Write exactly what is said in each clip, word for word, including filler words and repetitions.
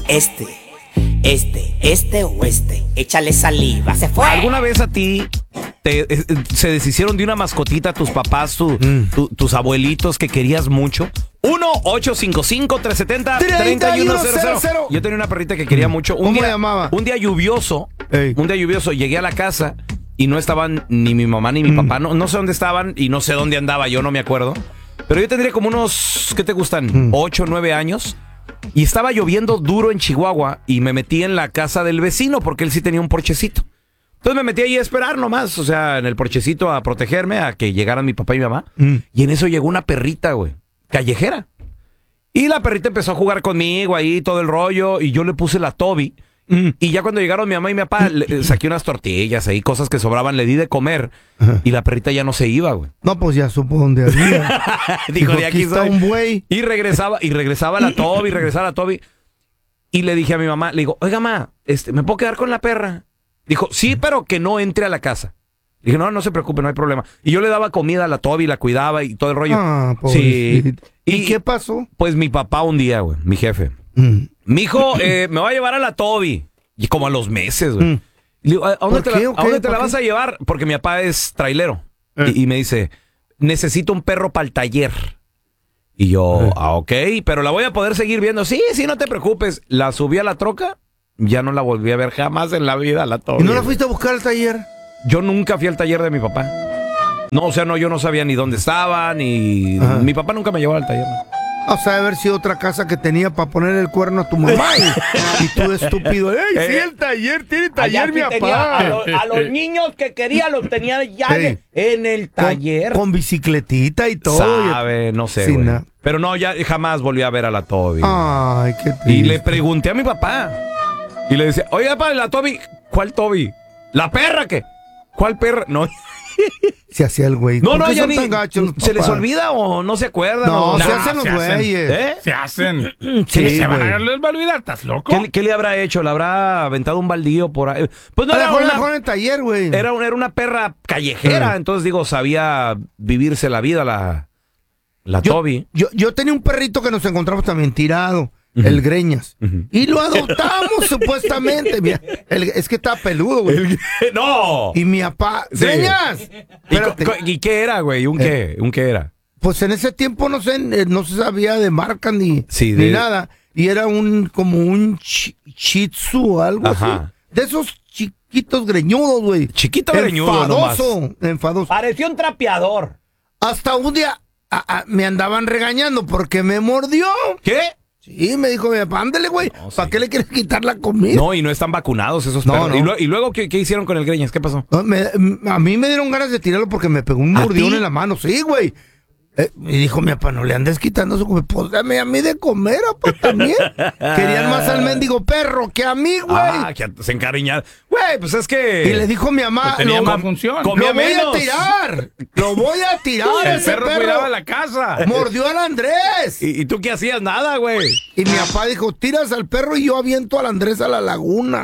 Este, este, este o este. Échale saliva, se fue. ¿Alguna vez a ti te, eh, se deshicieron de una mascotita tus papás, tu, mm. tu, tus abuelitos que querías mucho? uno ocho cinco cinco, tres siete cero, tres uno cero cero. Yo tenía una perrita que quería mucho. Un ¿Cómo día, se llamaba? Un día lluvioso, Ey. un día lluvioso, llegué a la casa y no estaban ni mi mamá ni mi mm. papá. No, no sé dónde estaban y no sé dónde andaba, yo no me acuerdo. Pero yo tendría como unos, ¿qué te gustan? Mm. ocho, nueve años. Y estaba lloviendo duro en Chihuahua y me metí en la casa del vecino porque él sí tenía un porchecito. Entonces me metí ahí a esperar nomás, o sea, en el porchecito a protegerme, a que llegaran mi papá y mi mamá. Mm. Y en eso llegó una perrita, güey, callejera. Y la perrita empezó a jugar conmigo ahí, todo el rollo, y yo le puse la Toby. Mm. Y ya cuando llegaron mi mamá y mi papá, le, saqué unas tortillas ahí, cosas que sobraban, le di de comer. Ajá. Y la perrita ya no se iba, güey. No, pues ya supo dónde había. Dijo, de aquí está soy. un buey. Y regresaba, y regresaba la Toby, regresaba la Toby. Y le dije a mi mamá, le digo, oiga, ma, este, ¿me puedo quedar con la perra? Dijo, sí, pero que no entre a la casa. Dije, no, no se preocupe, no hay problema. Y yo le daba comida a la Toby, la cuidaba y todo el rollo. Ah, sí. ¿Y, ¿Y qué pasó? Pues mi papá un día, güey, mi jefe. Mm. Mijo, eh, me va a llevar a la Toby. Y como a los meses, güey. Mm. Le digo, ¿a dónde te, la, ¿a dónde te la vas a llevar? Porque mi papá es trailero. Eh. Y, y me dice, necesito un perro para el taller. Y yo, eh. ah, ok, pero la voy a poder seguir viendo. Sí, sí, no te preocupes. La subí a la troca, ya no la volví a ver jamás en la vida, la Toby. ¿Y no la fuiste a buscar al taller? Yo nunca fui al taller de mi papá. No, o sea, no, yo no sabía ni dónde estaba, ni... Ajá. Mi papá nunca me llevó al taller. O sea, haber sido otra casa que tenía para poner el cuerno a tu mamá. Y, y tú estúpido, ¡ey, eh, sí, el taller, tiene taller, mi papá! A, lo, a los niños que quería los tenía ya hey, en el taller. Con, con bicicletita y todo. Sabe, no sé, güey. Pero no, ya jamás volví a ver a la Toby. Ay, qué triste. Y le pregunté a mi papá. Y le decía, oye, papá, la Toby, ¿cuál Toby? ¿La perra qué? ¿Cuál perra? No. Se hacía el güey. No, no, ya ni... Gachos, ¿Se les olvida o no se acuerdan? No, o... se hacen los güeyes. ¿Eh? Se hacen. Sí, se van a les va a olvidar, ¿estás loco? ¿Qué, ¿Qué le habrá hecho? ¿Le habrá aventado un baldío por ahí? Pues no, era era una... en el taller, güey. Era, era una perra callejera, uh-huh. Entonces digo, sabía vivirse la vida la, la yo, Toby. Yo, yo tenía un perrito que nos encontramos también tirado. Uh-huh. El Greñas. Uh-huh. Y lo adoptamos supuestamente. Mira, el, es que está peludo, güey. El, no. Y mi papá. Sí. ¡Greñas! ¿Y, ¿Y qué era, güey? ¿Un qué? ¿Un qué era? Pues en ese tiempo no sé, no se sabía de marca ni, sí, ni de... nada. Y era un como un ch- shih tzu o algo Ajá. así. De esos chiquitos greñudos, güey. Chiquito greñudo enfadoso, nomás. Enfadoso. Pareció un trapeador. Hasta un día a, a, me andaban regañando porque me mordió. ¿Qué? Sí, me dijo, ándale, güey, no, ¿para sí. qué le quieres quitar la comida? No, y no están vacunados esos no, perros. No. ¿Y, lo, ¿Y luego ¿qué, qué hicieron con el Greñas? ¿Qué pasó? No, me, a mí me dieron ganas de tirarlo porque me pegó un mordión en la mano. Sí, güey. Eh, y dijo mi papá, no le andes quitando su comida. Pues dame a mí de comer, papá, también. Querían más al mendigo perro que a mí, güey. Ah, que se encariñaron. Güey, pues es que... Y le dijo mi mamá... Pues tenía más función. Lo voy menos. a tirar. Lo voy a tirar. El ese perro, perro cuidaba la casa. Mordió al Andrés. ¿Y, y tú qué hacías? Nada, güey. Y mi papá dijo, tiras al perro y yo aviento al Andrés a la laguna.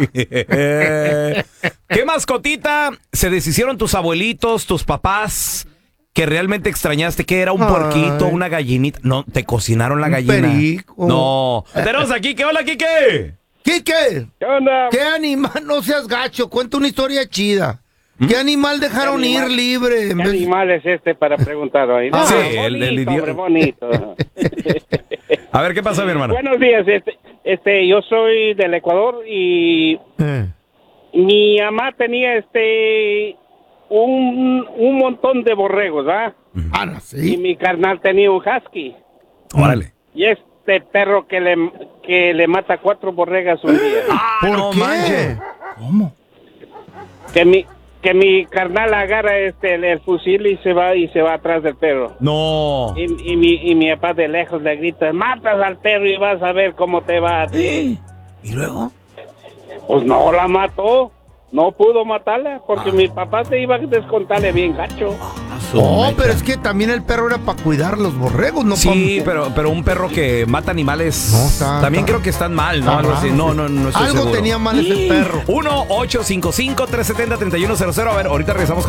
¿Qué mascotita se deshicieron tus abuelitos, tus papás... que realmente extrañaste? ¿Qué era? ¿Un Ay. puerquito? ¿Una gallinita? No, te cocinaron la un gallina. Perico. No. Tenemos aquí, ¿qué? Hola, Quique. Quique. ¿Qué onda? ¿Qué animal? No seas gacho, cuenta una historia chida. ¿Mm? ¿Qué animal dejaron ¿Qué animal, ir libre? ¿Qué animal es este para preguntar hoy? No, ah, sí, bonito, el del idioma. bonito. A ver, ¿qué pasa, mi hermano? Buenos días, este, este, yo soy del Ecuador y eh. mi mamá tenía este... Un, un montón de borregos, ¿ah? Ah, no, sí. Y mi carnal tenía un husky. Órale. Y este perro que le que le mata cuatro borregas un día. Ah, ¿Por no qué? manches. ¿Cómo? Que mi que mi carnal agarra este el, el fusil y se va y se va atrás del perro. No. Y, y mi y mi papá de lejos le grita, matas al perro y vas a ver cómo te va a ti. ¿Y luego? Pues no la mató. No pudo matarla porque ah. mi papá te iba a descontarle bien gacho. Ah, oh, pero es que también el perro era para cuidar los borregos, ¿no? Sí, pa... pero, pero un perro que mata animales no, está, también está. Creo que están mal, ¿no? Algo así. No, no, no estoy Algo seguro. tenía mal ese perro. uno ocho cinco cinco, tres siete cero, tres uno cero cero. A ver, ahorita regresamos con